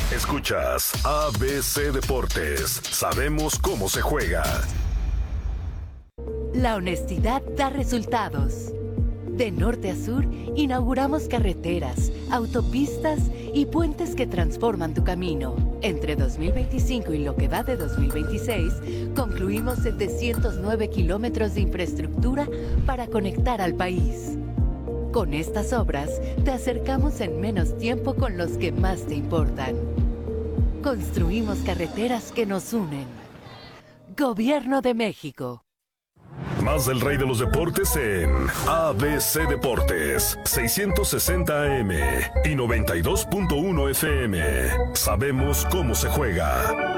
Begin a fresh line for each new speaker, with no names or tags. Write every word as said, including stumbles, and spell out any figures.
Escuchas A B C Deportes. Sabemos cómo se juega.
La honestidad da resultados. De norte a sur, inauguramos carreteras, autopistas y puentes que transforman tu camino. Entre dos mil veinticinco y lo que va de dos mil veintiséis, concluimos setecientos nueve kilómetros de infraestructura para conectar al país. Con estas obras, te acercamos en menos tiempo con los que más te importan. Construimos carreteras que nos unen. Gobierno de México.
Más del rey de los deportes en A B C Deportes, seiscientos sesenta A M y noventa y dos punto uno F M. Sabemos cómo se juega.